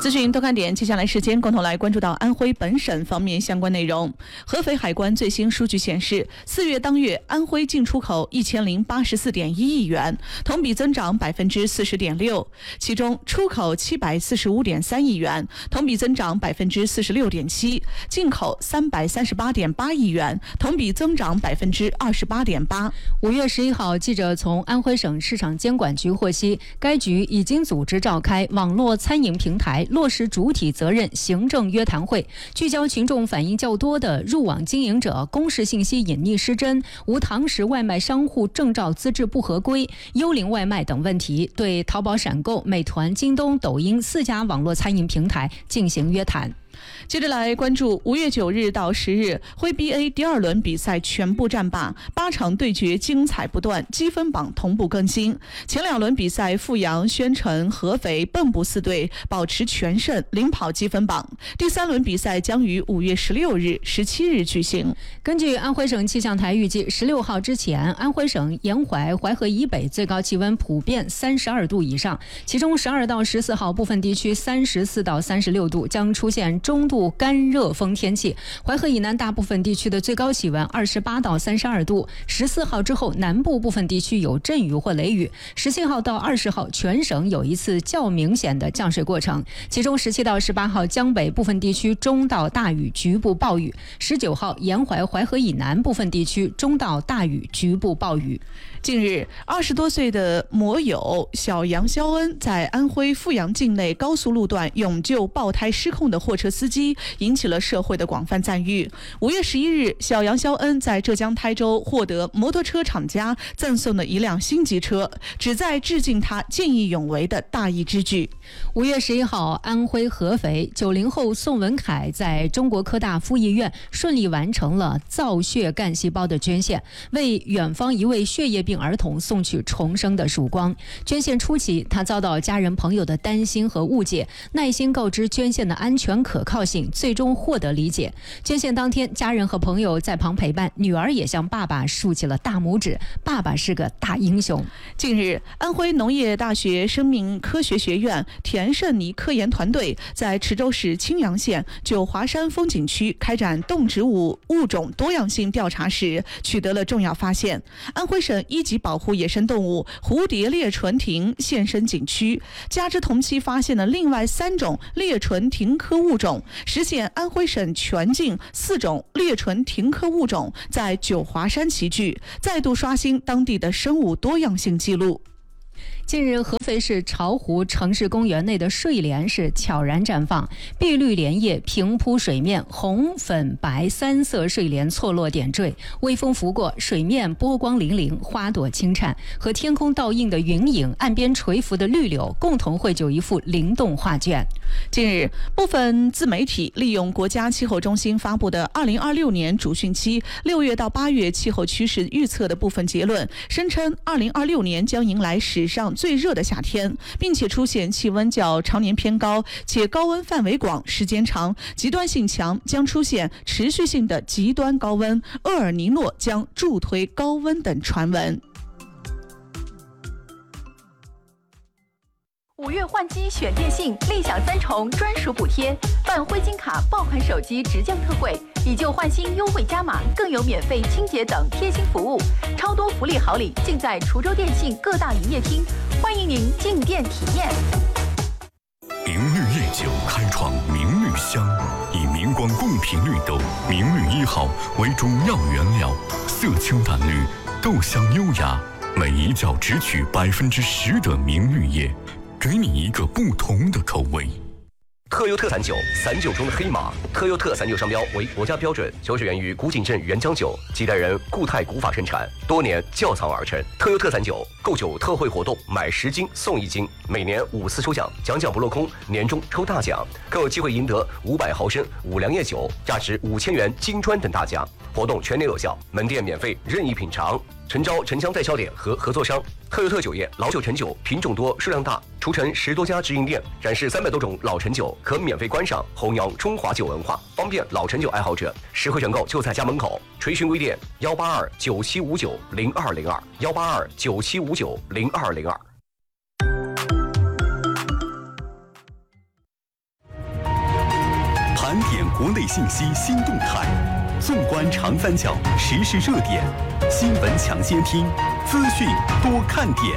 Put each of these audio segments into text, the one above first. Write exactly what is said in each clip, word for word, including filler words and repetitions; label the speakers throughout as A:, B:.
A: 资讯多看点，接下来时间共同来关注到安徽本省方面相关内容。合肥海关最新数据显示，四月当月安徽进出口一千零八十四点一亿元，同比增长百分之四十点六，其中出口七百四十五点三亿元，同比增长百分之四十六点七，进口三百三十八点八亿元，同比增长百分之二十八点八。
B: 五月十一号，记者从安徽省市场监管局获悉，该局已经组织召开网络餐饮平台落实主体责任行政约谈会，聚焦群众反映较多的入网经营者公示信息隐匿失真、无堂食外卖商户证照资质不合规、幽灵外卖等问题，对淘宝闪购、美团、京东、抖音四家网络餐饮平台进行约谈。
A: 接着来关注五月九日到十日徽 B A 第二轮比赛全部战罢，八场对决精彩不断，积分榜同步更新。前两轮比赛，阜阳、宣城、合肥、蚌埠四队保持全胜，领跑积分榜。第三轮比赛将于五月十六日、十七日举行。
B: 根据安徽省气象台预计，十六号之前，安徽省沿淮、淮河以北最高气温普遍三十二度以上，其中十二到十四号部分地区三十四到三十六度，将出现中度干热风天气。淮河以南大部分地区的最高气温二十八到三十二度。十四号之后，南部部分地区有阵雨或雷雨。十七号到二十号，全省有一次较明显的降水过程，其中十七到十八号江北部分地区中到大雨，局部暴雨。十九号沿淮、淮河以南部分地区中到大雨，局部暴雨。
A: 近日，二十多岁的摩友小杨肖恩在安徽阜阳境内高速路段勇救爆胎失控的货车司机，引起了社会的广泛赞誉。五月十一日，小杨肖恩在浙江台州获得摩托车厂家赠送的一辆新机车，旨在致敬他见义勇为的大义之举。
B: 五月十一号，安徽合肥九零后宋文凯在中国科大附医院顺利完成了造血干细胞的捐献，为远方一位血液病儿童送去重生的曙光。捐献初期，他遭到家人朋友的担心和误解，耐心告知捐献的安全可靠性，最终获得理解。捐献当天，家人和朋友在旁陪伴，女儿也向爸爸竖起了大拇指，爸爸是个大英雄。
A: 近日，安徽农业大学生命科学学院田胜尼科研团队在池州市青阳县九华山风景区开展动植物物种多样性调查时，取得了重要发现。安徽省一级保护野生动物蝴蝶裂唇蜓现身景区，加之同期发现了另外三种裂唇蜓科物种，实现安徽省全境四种裂唇蜓科物种在九华山齐聚，再度刷新当地的生物多样性记录。
B: 近日，合肥市巢湖城市公园内的睡莲是悄然绽放，碧绿莲叶平铺水面，红、粉、白三色睡莲错落点缀，微风拂过，水面波光粼粼，花朵轻颤，和天空倒映的云影、岸边垂浮的绿柳共同绘就一幅灵动画卷。
A: 近日，部分自媒体利用国家气候中心发布的二零二六年主汛期六月到八月气候趋势预测的部分结论，声称二零二六年将迎来史上最热的夏天，并且出现气温较常年偏高，且高温范围广、时间长、极端性强，将出现持续性的极端高温，厄尔尼诺将助推高温等传闻。
C: 五月换机选电信，立享三重专属补贴，办灰金卡爆款手机直降特惠，以旧换新优惠加码，更有免费清洁等贴心服务，超多福利好礼尽在滁州电信各大营业厅，欢迎您进店体验。
D: 明绿夜酒开创明绿香，以明光贡品绿豆明绿一号为主要原料，色清淡绿，豆香优雅，每一角只取百分之十的明绿叶，给你一个不同的口味。
E: 特优特散酒，散酒中的黑马。特优特散酒商标为国家标准，酒始源于古井镇原浆酒，几代人固态古法生产，多年窖藏而成。特优特散酒购酒特惠活动，买十斤送一斤，每年五次抽奖，奖奖不落空，年终抽大奖，更有机会赢得五百毫升五粮液酒，价值五千元金砖等大奖。活动全年有效，门店免费任意品尝。诚招城乡代销点和合作商。特优特酒业老酒陈酒品种多数量大，除陈十多家直营店，展示三百多种老陈酒，可免费观赏，弘扬中华酒文化，方便老陈酒爱好者。实惠选购就在家门口。垂询微店幺八二九七五九零二零二幺八二九七五九零二零二。
F: 国内信息新动态，纵观长三角时事热点，新闻抢先听，资讯多看点。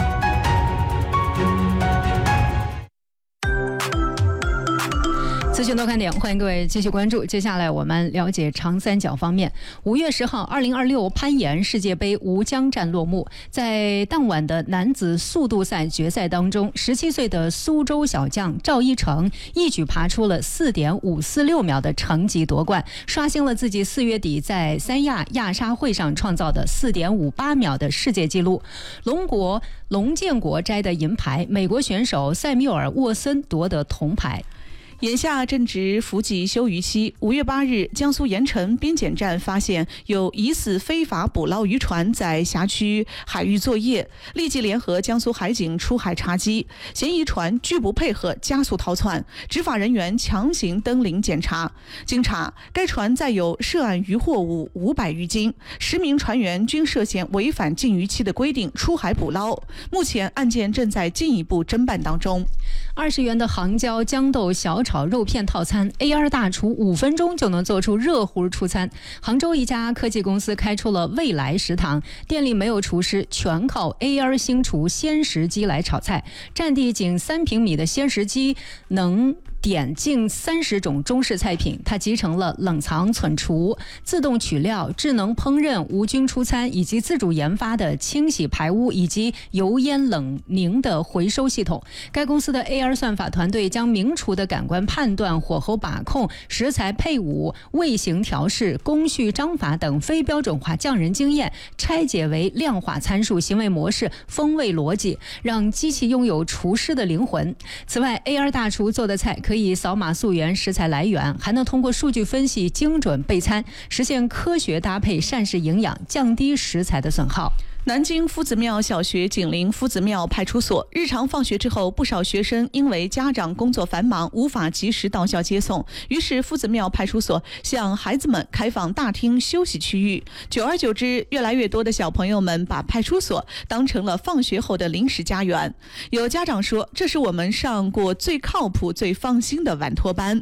B: 资讯多看点，欢迎各位继续关注。接下来我们了解长三角方面。五月十号，二零二六攀岩世界杯吴江站落幕。在当晚的男子速度赛决赛当中，十七岁的苏州小将赵一成一举爬出了四点五四六秒的成绩夺冠，刷新了自己四月底在三亚亚沙会上创造的四点五八秒的世界纪录。龙国龙建国摘得银牌，美国选手塞缪尔沃森夺得铜牌。
A: 眼下正值伏季休渔期，五月八日，江苏盐城边检站发现有疑似非法捕捞渔船在辖区海域作业，立即联合江苏海警出海查缉，嫌疑船拒不配合，加速逃窜，执法人员强行登临检查。经查，该船载有涉案渔货物五百余斤，十名船员均涉嫌违反禁渔期的规定出海捕捞。目前案件正在进一步侦办当中。
B: 二十元的杭椒豇豆小炒肉片套餐 ，A R 大厨五分钟就能做出热乎出餐。杭州一家科技公司开出了未来食堂，店里没有厨师，全靠 A R 星厨鲜食机来炒菜。占地仅三平米的鲜食机能点近三十种中式菜品，它集成了冷藏存储、自动取料、智能烹饪、无菌出餐以及自主研发的清洗排污以及油烟冷凝的回收系统。该公司的 A R 算法团队将名厨的感官判断、火候把控、食材配伍、味型调试、工序章法等非标准化匠人经验拆解为量化参数、行为模式、风味逻辑，让机器拥有厨师的灵魂。此外 A R 大厨做的菜可以扫码溯源食材来源，还能通过数据分析精准备餐，实现科学搭配，膳食营养，降低食材的损耗。
A: 南京夫子庙小学紧邻夫子庙派出所，日常放学之后，不少学生因为家长工作繁忙，无法及时到校接送，于是夫子庙派出所向孩子们开放大厅休息区域。久而久之，越来越多的小朋友们把派出所当成了放学后的临时家园。有家长说，这是我们上过最靠谱、最放心的晚托班。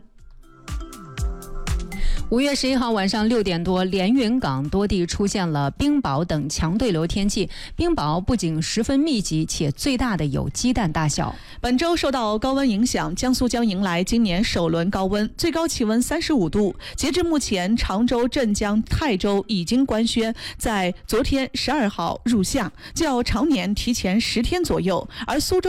B: 五月十一号晚上六点多，连云港多地出现了冰雹等强对流天气。冰雹不仅十分密集，且最大的有鸡蛋大小。
A: 本周受到高温影响，江苏将迎来今年首轮高温，最高气温三十五度。截至目前，常州、镇江、泰州已经官宣在昨天十二号入夏，较常年提前十天左右，而苏州